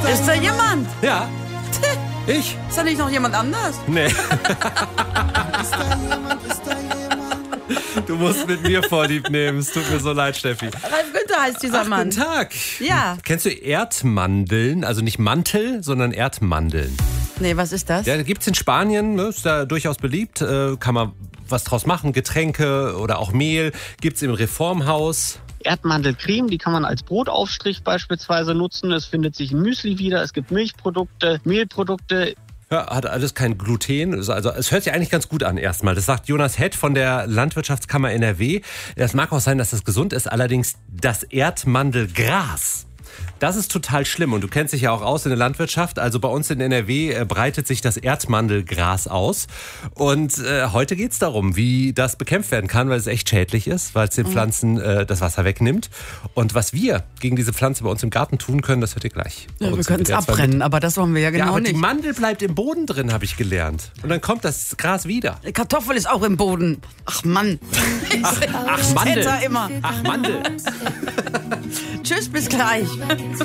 Ist da jemand? Ja. Ich? Ist da nicht noch jemand anders? Nee. Du musst mit mir Vorlieb nehmen. Es tut mir so leid, Steffi. Ralf Günther heißt dieser Mann. Guten Tag. Ja. Kennst du Erdmandeln? Also nicht Mantel, sondern Erdmandeln. Nee, was ist das? Ja, gibt's in Spanien, ne, ist da durchaus beliebt. Kann man was draus machen, Getränke oder auch Mehl. Gibt's im Reformhaus. Erdmandelcreme, die kann man als Brotaufstrich beispielsweise nutzen. Es findet sich in Müsli wieder. Es gibt Milchprodukte, Mehlprodukte. Ja, hat alles kein Gluten. Also es hört sich eigentlich ganz gut an erstmal. Das sagt Jonas Hett von der Landwirtschaftskammer NRW. Es mag auch sein, dass das gesund ist. Allerdings das Erdmandelgras, das ist total schlimm. Und du kennst dich ja auch aus in der Landwirtschaft. Also bei uns in NRW breitet sich das Erdmandelgras aus. Und heute geht's darum, wie das bekämpft werden kann, weil es echt schädlich ist, weil es den Pflanzen das Wasser wegnimmt. Und was wir gegen diese Pflanze bei uns im Garten tun können, das hört ihr gleich. Ja, wir können es abbrennen, aber das wollen wir ja genau aber nicht. die Mandel bleibt im Boden drin, habe ich gelernt. Und dann kommt das Gras wieder. Die Kartoffel ist auch im Boden. Ach Mann. Ach Mandel. Immer. Ach Mandel. Tschüss, bis gleich.